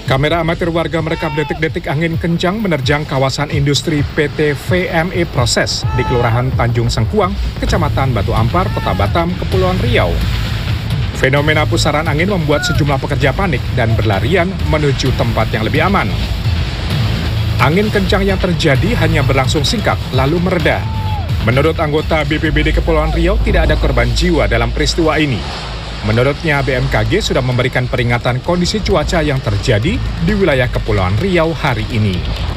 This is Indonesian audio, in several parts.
Kamera amatir warga merekam detik-detik angin kencang menerjang kawasan industri PT VME Proses di Kelurahan Tanjung Sengkuang, Kecamatan Batu Ampar, Kota Batam, Kepulauan Riau. Fenomena pusaran angin membuat sejumlah pekerja panik dan berlarian menuju tempat yang lebih aman. Angin kencang yang terjadi hanya berlangsung singkat, lalu mereda. Menurut anggota BPBD Kepulauan Riau, tidak ada korban jiwa dalam peristiwa ini. Menurutnya, BMKG sudah memberikan peringatan kondisi cuaca yang terjadi di wilayah Kepulauan Riau hari ini.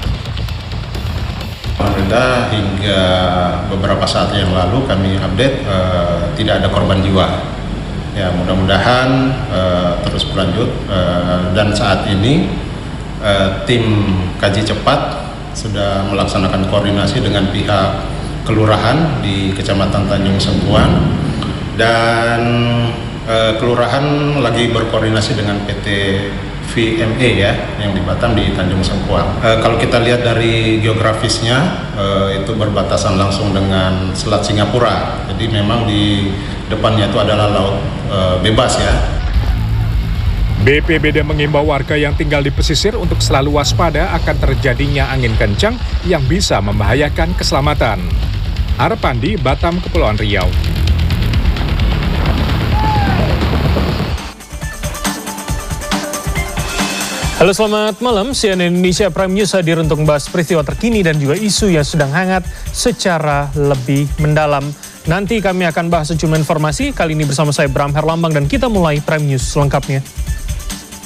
Alhamdulillah, hingga beberapa saat yang lalu kami update tidak ada korban jiwa. Ya, mudah-mudahan terus berlanjut dan saat ini tim kaji cepat sudah melaksanakan koordinasi dengan pihak kelurahan di Kecamatan Tanjung Sengkuang dan kelurahan lagi berkoordinasi dengan PT VME ya yang di Batam di Tanjung Sengkuang. Kalau kita lihat dari geografisnya itu berbatasan langsung dengan Selat Singapura. Jadi memang di depannya itu adalah laut bebas ya. BPBD mengimbau warga yang tinggal di pesisir untuk selalu waspada akan terjadinya angin kencang yang bisa membahayakan keselamatan. Arpandi, Batam, Kepulauan Riau. Halo, selamat malam. CNN Indonesia Prime News hadir untuk membahas peristiwa terkini dan juga isu yang sedang hangat secara lebih mendalam. Nanti kami akan bahas sejumlah informasi, kali ini bersama saya Bram Herlambang dan kita mulai Prime News selengkapnya.